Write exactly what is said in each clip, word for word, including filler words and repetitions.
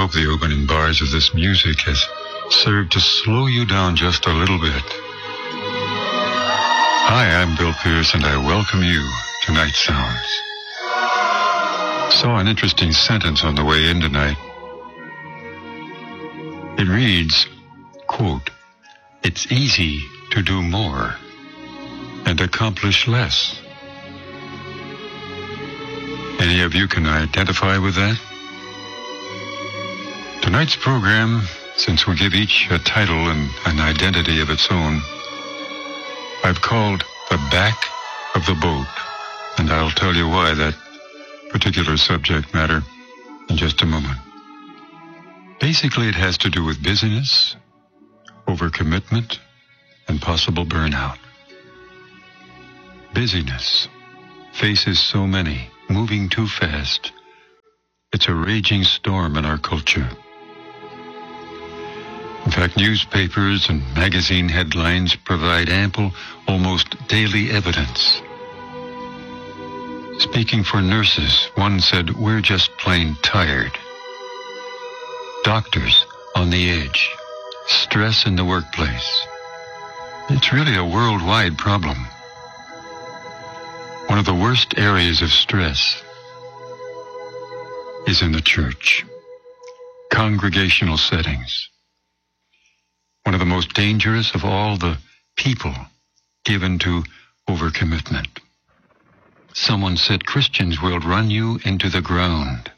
hope the opening bars of this music has served to slow you down just a little bit. Hi, I'm Bill Pierce, and I welcome you to Night Sounds. Saw an interesting sentence on the way in tonight. It reads, quote, "It's easy to do more and accomplish less." Any of you can identify with that? Tonight's program, since we give each a title and an identity of its own, I've called The Back of the Boat, and I'll tell you why that particular subject matter in just a moment. Basically, it has to do with busyness, overcommitment, and possible burnout. Busyness faces so many, moving too fast. It's a raging storm in our culture. In fact, newspapers and magazine headlines provide ample, almost daily evidence. Speaking for nurses, one said, "We're just plain tired." Doctors on the edge. Stress in the workplace. It's really a worldwide problem. One of the worst areas of stress is in the church. Congregational settings. One of the most dangerous of all the people given to overcommitment. Someone said Christians will run you into the ground.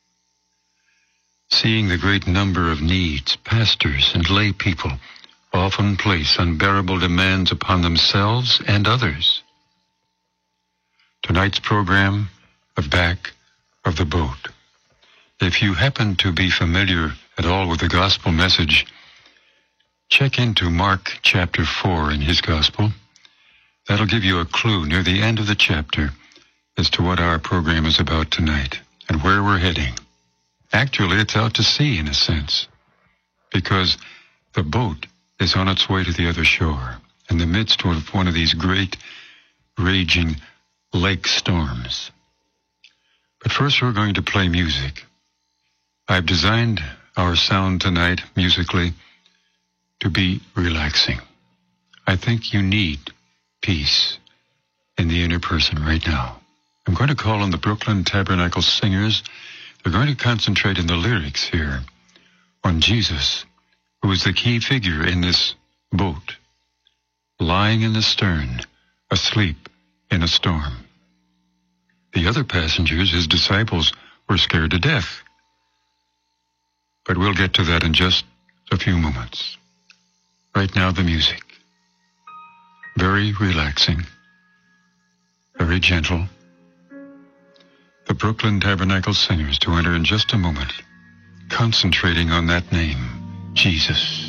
Seeing the great number of needs, pastors and lay people often place unbearable demands upon themselves and others. Tonight's program, The Back of the Boat. If you happen to be familiar at all with the gospel message, check into Mark chapter four in his gospel. That'll give you a clue near the end of the chapter as to what our program is about tonight and where we're heading. Actually, it's out to sea in a sense, because the boat is on its way to the other shore in the midst of one of these great, raging lake storms. But first we're going to play music. I've designed our sound tonight musically to be relaxing. I think you need peace in the inner person right now. I'm going to call on the Brooklyn Tabernacle Singers. They're going to concentrate in the lyrics here on Jesus, who is the key figure in this boat, lying in the stern, asleep in a storm. The other passengers, his disciples, were scared to death. But we'll get to that in just a few moments. Right now, the music. Very relaxing, very gentle. The Brooklyn Tabernacle Singers to enter in just a moment, concentrating on that name, Jesus.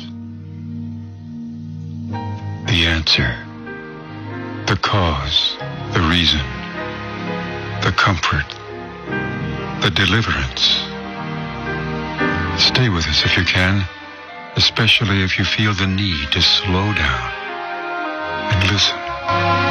The answer, the cause, the reason, the comfort, the deliverance. Stay with us if you can, especially if you feel the need to slow down and listen.